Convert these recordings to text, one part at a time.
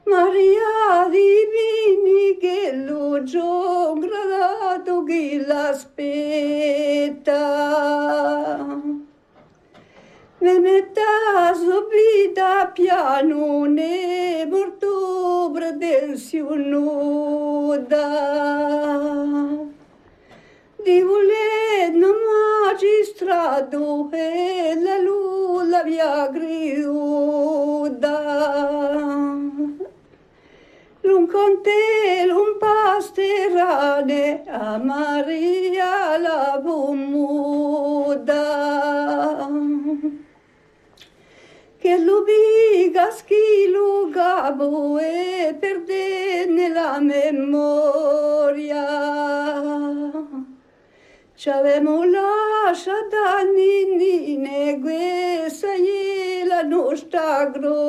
Maria divini che lo gio gradato chi l'aspetta. Veneta subita piano ne morto pretensionuda. Di volendo magistrato e la luna via griuda. L'un conte, l'un pasterane a Maria la muda. Che l'ubiga schilugavo e perdenne la memoria. C'avemo lasciato ninnine, questa è la nostra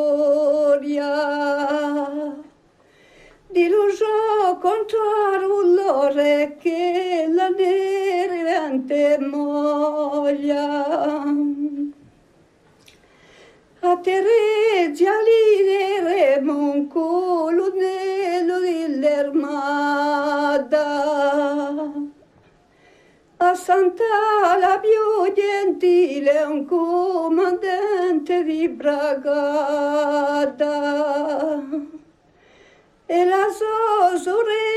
gloria. Di lo so contro l'ore che la nervante moglia. A Terezia li daremo un colonnello dell'armata. A Santa la più gentile un comandante di brigata. E la sua sorella